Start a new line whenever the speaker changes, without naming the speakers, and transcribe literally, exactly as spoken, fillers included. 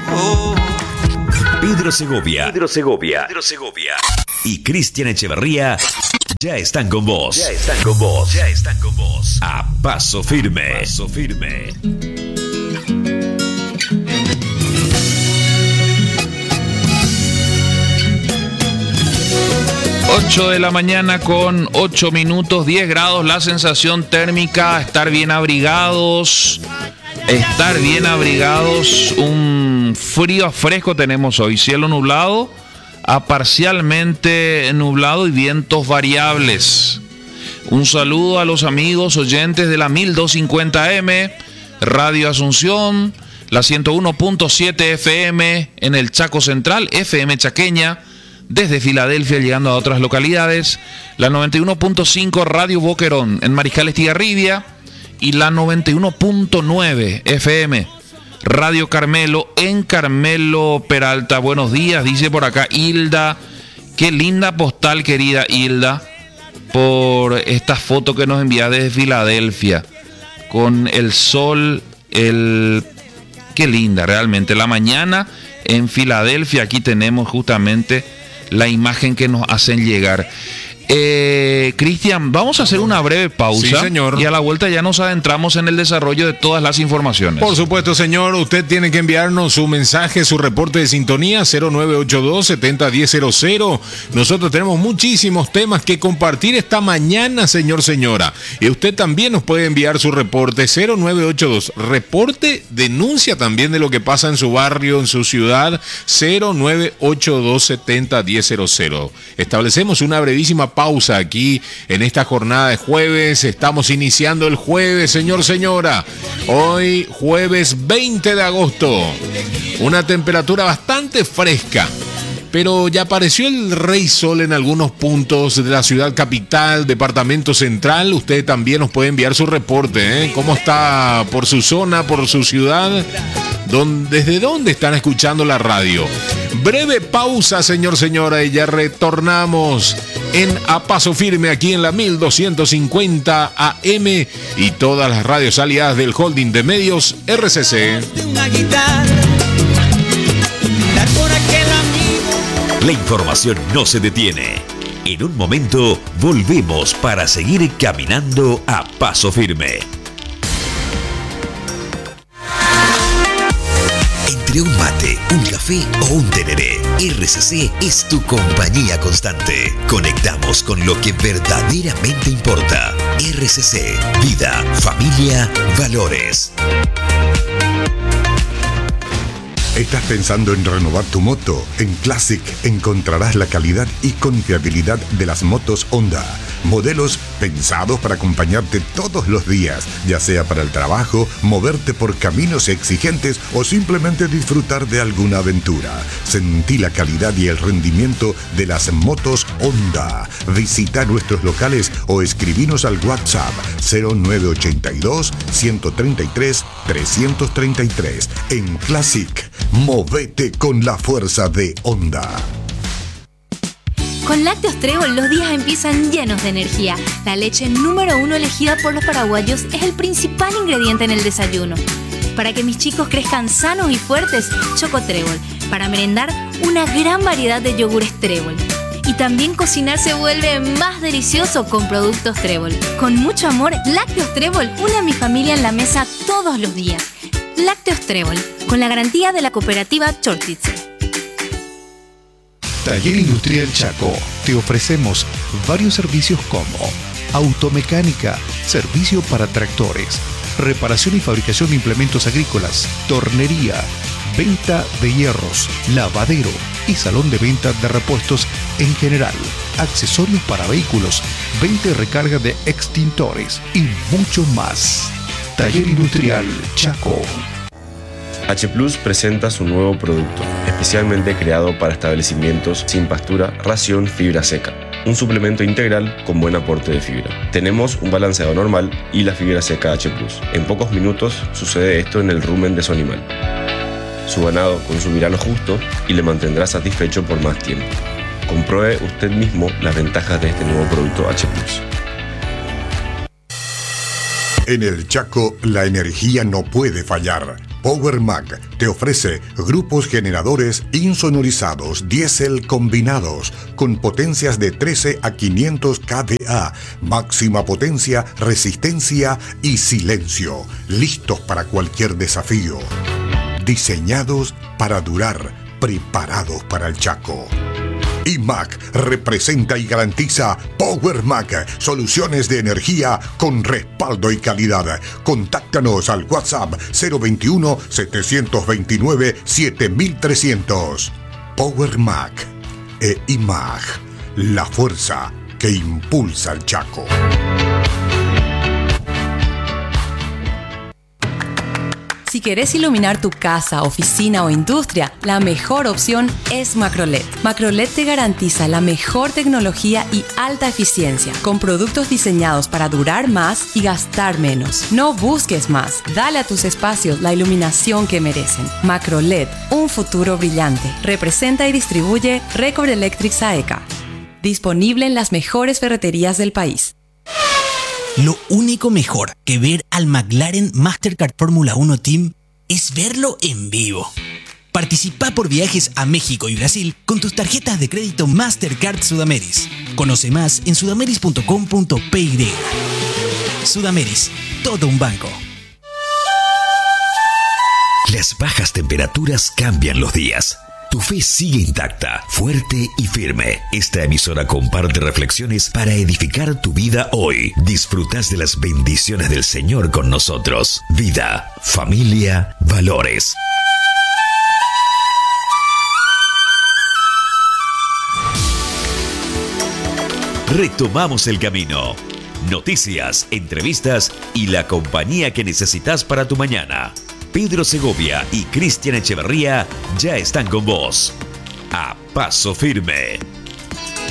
Oh.
Pedro Segovia,
Pedro Segovia,
Pedro Segovia y Cristian Echeverría ya están con vos.
Ya están con vos.
Ya están con vos. A paso firme. Paso firme.
ocho de la mañana con ocho minutos, diez grados la sensación térmica, estar bien abrigados, estar bien abrigados, un frío fresco tenemos hoy, cielo nublado a parcialmente nublado y vientos variables. Un saludo a los amigos oyentes de la mil doscientos cincuenta eme, Radio Asunción, la ciento uno punto siete efe eme en el Chaco Central, F M Chaqueña, desde Filadelfia llegando a otras localidades, la noventa y uno punto cinco Radio Boquerón en Mariscal Estigarribia y la noventa y uno punto nueve efe eme Radio Carmelo en Carmelo Peralta. Buenos días, dice por acá Hilda. Qué linda postal, querida Hilda, por esta foto que nos envía desde Filadelfia con el sol, el... qué linda realmente la mañana en Filadelfia. Aquí tenemos justamente la imagen que nos hacen llegar. Eh, Cristian, vamos a hacer una breve pausa.
Sí, señor.
Y a la vuelta ya nos adentramos en el desarrollo de todas las informaciones.
Por supuesto, señor. Usted tiene que enviarnos su mensaje, su reporte de sintonía cero nueve ocho dos, siete cero uno cero cero. Nosotros tenemos muchísimos temas que compartir esta mañana, señor, señora. Y usted también nos puede enviar su reporte cero nueve ocho dos. Reporte, denuncia también de lo que pasa en su barrio, en su ciudad, cero nueve ocho dos, siete cero uno cero cero. Establecemos una brevísima pausa aquí en esta jornada de jueves. Estamos iniciando el jueves, señor, señora. Hoy jueves veinte de agosto. Una temperatura bastante fresca, pero ya apareció el rey sol en algunos puntos de la ciudad capital, departamento central. Usted también nos puede enviar su reporte, ¿eh? ¿Cómo está por su zona, por su ciudad? ¿Dónde, ¿Desde dónde están escuchando la radio? Breve pausa, señor, señora, y ya retornamos en A Paso Firme aquí en la mil doscientos cincuenta A M y todas las radios aliadas del holding de medios R C C.
La información no se detiene. En un momento volvemos para seguir caminando a paso firme. Entre un mate, un café o un tereré, R C C es tu compañía constante. Conectamos con lo que verdaderamente importa. R C C, vida, familia, valores.
¿Estás pensando en renovar tu moto? En Classic encontrarás la calidad y confiabilidad de las motos Honda. Modelos pensados para acompañarte todos los días, ya sea para el trabajo, moverte por caminos exigentes o simplemente disfrutar de alguna aventura. Sentí la calidad y el rendimiento de las motos Honda. Visita nuestros locales o escribinos al WhatsApp cero nueve ocho dos, uno tres tres, tres tres tres. En Classic, movete con la fuerza de Honda.
Con Lácteos Trébol los días empiezan llenos de energía. La leche número uno elegida por los paraguayos es el principal ingrediente en el desayuno. Para que mis chicos crezcan sanos y fuertes, Choco Trébol. Para merendar, una gran variedad de yogures Trébol. Y también cocinar se vuelve más delicioso con productos Trébol. Con mucho amor, Lácteos Trébol une a mi familia en la mesa todos los días. Lácteos Trébol, con la garantía de la cooperativa Chortitze.
Taller Industrial Chaco. Te ofrecemos varios servicios como automecánica, servicio para tractores, reparación y fabricación de implementos agrícolas, tornería, venta de hierros, lavadero y salón de venta de repuestos en general, accesorios para vehículos, venta y recarga de extintores y mucho más. Taller Industrial Chaco.
H Plus presenta su nuevo producto, especialmente creado para establecimientos sin pastura, ración fibra seca. Un suplemento integral con buen aporte de fibra. Tenemos un balanceado normal y la fibra seca H Plus. En pocos minutos sucede esto en el rumen de su animal. Su ganado consumirá lo justo y le mantendrá satisfecho por más tiempo. Compruebe usted mismo las ventajas de este nuevo producto H Plus.
En el Chaco, la energía no puede fallar. PowerMac te ofrece grupos generadores insonorizados diésel combinados con potencias de trece a quinientos kVA, máxima potencia, resistencia y silencio, listos para cualquier desafío. Diseñados para durar, preparados para el Chaco. IMAC representa y garantiza PowerMac, soluciones de energía con respaldo y calidad. Contáctanos al WhatsApp cero veintiuno, setecientos veintinueve, siete mil trescientos. PowerMac e IMAC, la fuerza que impulsa el Chaco.
Si querés iluminar tu casa, oficina o industria, la mejor opción es Macrolet. Macrolet te garantiza la mejor tecnología y alta eficiencia, con productos diseñados para durar más y gastar menos. No busques más. Dale a tus espacios la iluminación que merecen. Macrolet, un futuro brillante. Representa y distribuye Record Electric Saeca. Disponible en las mejores ferreterías del país.
Lo único mejor que ver al McLaren Mastercard Fórmula uno Team es verlo en vivo. Participa por viajes a México y Brasil con tus tarjetas de crédito Mastercard Sudameris. Conoce más en sudameris punto com punto pe y. Sudameris, todo un banco.
Las bajas temperaturas cambian los días. Tu fe sigue intacta, fuerte y firme. Esta emisora comparte reflexiones para edificar tu vida hoy. Disfrutas de las bendiciones del Señor con nosotros. Vida, familia, valores. Retomamos el camino. Noticias, entrevistas y la compañía que necesitas para tu mañana. Pedro Segovia y Cristian Echeverría ya están con vos. A paso firme.